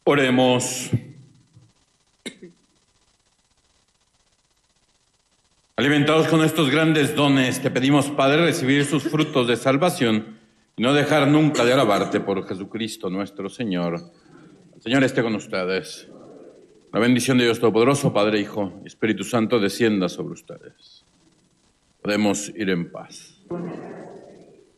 Oremos. Alimentados con estos grandes dones, te pedimos, Padre, recibir sus frutos de salvación y no dejar nunca de alabarte por Jesucristo nuestro Señor. El Señor esté con ustedes. La bendición de Dios Todopoderoso, Padre, Hijo y Espíritu Santo, descienda sobre ustedes. Podemos ir en paz.